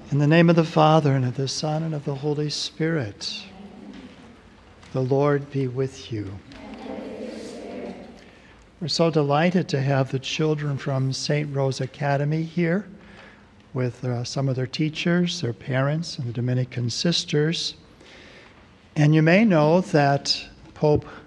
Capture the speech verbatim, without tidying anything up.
In the name of the Father, and of the Son, and of the Holy Spirit. The Lord be with you. We're so delighted to have the children from Saint Rose Academy here with uh, some of their teachers, their parents, and the Dominican sisters. And you may know that Pope